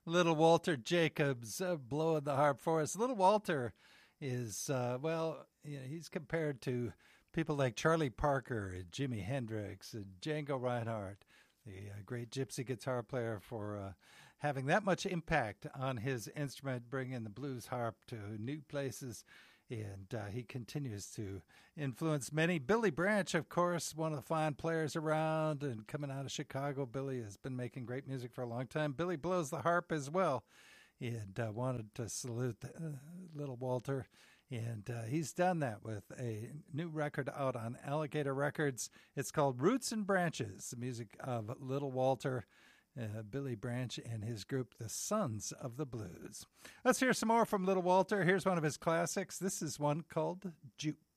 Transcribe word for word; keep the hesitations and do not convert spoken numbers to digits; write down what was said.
Little Walter Jacobs uh, blowing the harp for us. Little Walter is, uh, well, you know, he's compared to people like Charlie Parker, and Jimi Hendrix, and Django Reinhardt, the uh, great gypsy guitar player, for uh, having that much impact on his instrument, bringing the blues harp to new places. And uh, he continues to influence many. Billy Branch, of course, one of the fine players around and coming out of Chicago. Billy has been making great music for a long time. Billy blows the harp as well, and uh, wanted to salute the, uh, Little Walter. And uh, he's done that with a new record out on Alligator Records. It's called Roots and Branches, the music of Little Walter, uh, Billy Branch, and his group, the Sons of the Blues. Let's hear some more from Little Walter. Here's one of his classics. This is one called Juke.